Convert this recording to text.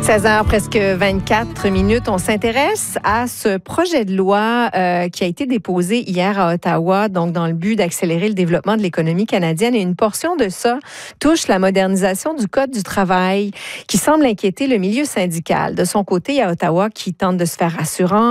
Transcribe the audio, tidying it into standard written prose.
16h, presque 24 minutes. On s'intéresse à ce projet de loi qui a été déposé hier à Ottawa, donc dans le but d'accélérer le développement de l'économie canadienne. Et une portion de ça touche la modernisation du Code du travail qui semble inquiéter le milieu syndical. De son côté, il y a Ottawa qui tente de se faire rassurant